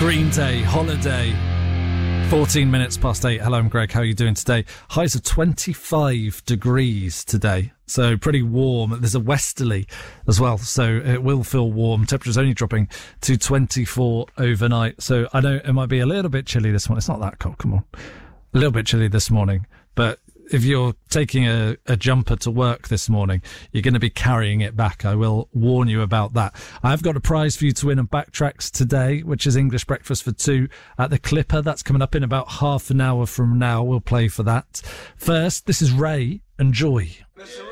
Green Day, Holiday. 14 minutes past 8. Hello, I'm Greg. How are you doing today? Highs of 25 degrees today. So pretty warm. There's a westerly as well, so it will feel warm. Temperature's only dropping to 24 overnight. So I know it might be a little bit chilly this morning. It's not that cold, come on. A little bit chilly this morning. But if you're taking a jumper to work this morning, you're going to be carrying it back. I will warn you about that. I've got a prize for you to win on Backtracks today, which is English breakfast for two at the Clipper. That's coming up in about half an hour from now. We'll play for that. First, this is Ray and Joy. Mr.